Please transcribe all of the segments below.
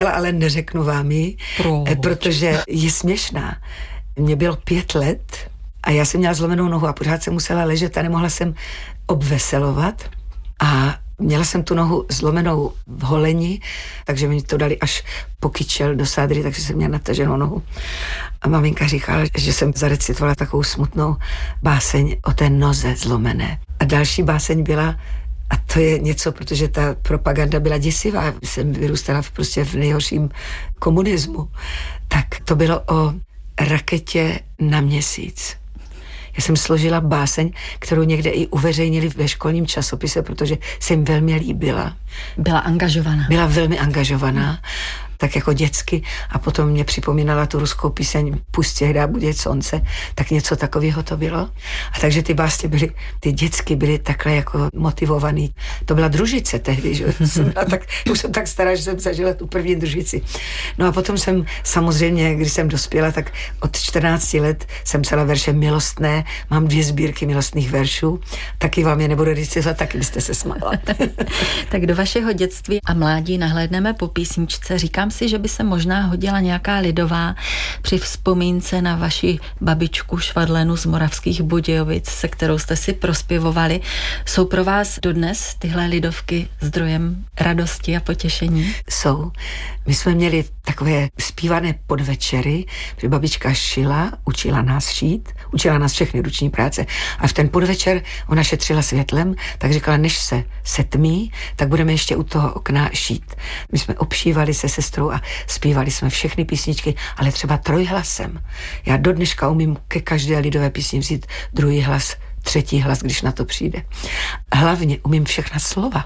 napsala, ale neřeknu vám ji, protože je směšná. Mně bylo 5 let a já jsem měla zlomenou nohu a pořád jsem musela ležet a nemohla jsem obveselovat a měla jsem tu nohu zlomenou v holeni, takže mi to dali až po kyčel do sádry, takže jsem měla nataženou nohu. A maminka říkala, že jsem zarecitovala takovou smutnou báseň o té noze zlomené. A další báseň byla, a to je něco, protože ta propaganda byla děsivá, jsem vyrůstala prostě v nejhorším komunismu, tak to bylo o raketě na Měsíc. Já jsem složila báseň, kterou někde i uveřejnili ve školním časopise, protože se jim velmi líbila. Byla angažovaná. Byla velmi angažovaná, tak jako dětsky, a potom mě připomínala tu ruskou píseň Pustě hrdá bude slunce, tak něco takového to bylo. A takže ty básně byly, ty dětsky byly takhle jako motivovaný. To byla družice tehdy, že už jsem tak stará, že jsem zažila tu první družici. No a potom jsem samozřejmě, když jsem dospěla, tak od 14 let jsem psala verše milostné, mám 2 sbírky milostných veršů, taky vám je nebudu recitovat, taky byste se smála. Tak do vašeho dětství a mládí nahlédneme po písničce. Říkám si, že by se možná hodila nějaká lidová při vzpomínce na vaši babičku Švadlenu z Moravských Budějovic, se kterou jste si prospěvovali. Jsou pro vás dodnes tyhle lidovky zdrojem radosti a potěšení? Jsou. My jsme měli takové zpívané podvečery, že babička šila, učila nás šít, učila nás všechny ruční práce a v ten podvečer ona šetřila světlem, tak říkala, než se setmí, tak budeme ještě u toho okna šít. My jsme obšívali se sestrou a zpívali jsme všechny písničky, ale třeba trojhlasem. Já do dneška umím ke každé lidové písni vzít druhý hlas, třetí hlas, když na to přijde. Hlavně umím všechna slova.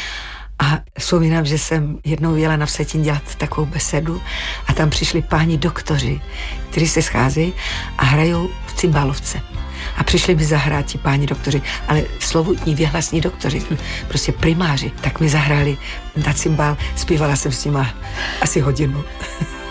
A vzpomínám, že jsem jednou jela na Vsetín dělat takovou besedu a tam přišli páni doktoři, kteří se scházejí a hrajou v cimbálovce. A přišli mi zahrát ti páni doktoři, ale slovutní, věhlasní doktoři, prostě primáři, tak mi zahráli na cimbál, zpívala jsem s nima asi hodinu.